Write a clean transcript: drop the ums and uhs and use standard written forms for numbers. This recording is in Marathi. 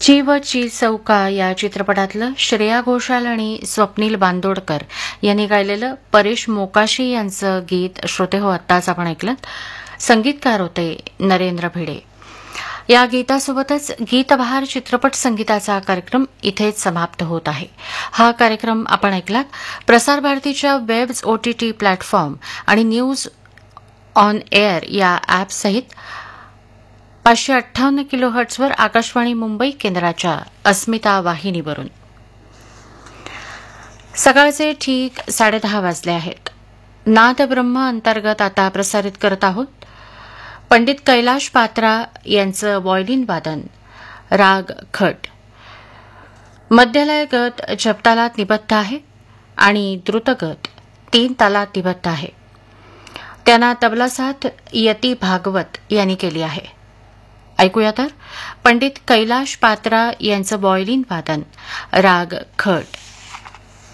जीव ची चौका या चित्रपटातलं श्रेया घोषाल आणि स्वप्नील बांदोडकर यांनी गायलेलं परेश मोकाशी यांचं गीत श्रोते हो आत्ताच आपण ऐकलं. संगीतकार होते नरेंद्र भिडे. या गीतासोबतच गीतबहार चित्रपट संगीताचा कार्यक्रम इथेच समाप्त होत आहे. हा कार्यक्रम आपण ऐकलात प्रसार भारतीच्या वेब्स OTT प्लॅटफॉर्म आणि न्यूज ऑन एअर या ॲपसहित 558 किलोहर्ट्झवर आकाशवाणी मुंबई केंद्राच्या अस्मिता वाहिनीवरून. सकाळचे ठीक 10:30 वाजले आहेत. नाद ब्रह्म अंतर्गत आता प्रसारित करत आहोत पंडित कैलाश पात्रा यांचं व्हायोलिन वादन, राग खट. मध्यलय गत जपतालात निबद्ध आहे आणि द्रुतगत 3 तालात निबद्ध आहे. त्यांना तबला साथ यती भागवत यांनी केली आहे. ऐकूया तर पंडित कैलाश पात्रा यांचं व्हायोलिन वादन, राग खट.